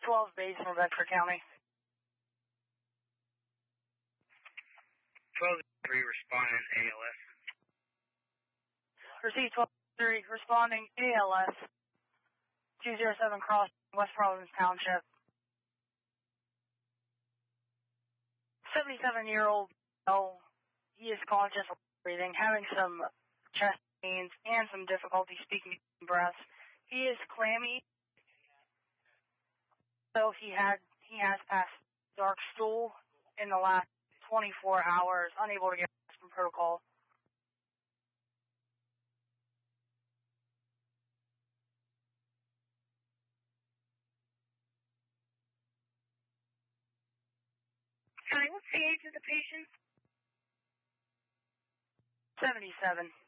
12 base from Bedford County. 12-3 responding ALS. Receive 12-3 responding ALS. 207 cross West Providence Township. 77-year-old male. He is conscious of breathing, having some chest pains and some difficulty speaking breaths. He is clammy, so he has passed dark stool in the last 24 hours, unable to get from protocol. Hi, what's the age of the patient? 77.